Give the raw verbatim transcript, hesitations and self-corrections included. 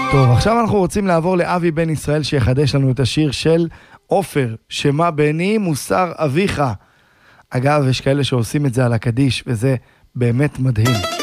טוב, עכשיו אנחנו רוצים לעבור לאבי בן ישראל שיחדש לנו את השיר של עופר, שמה בני מוסר אביך. אגב, יש כאלה שעושים את זה על הקדיש, וזה באמת מדהים.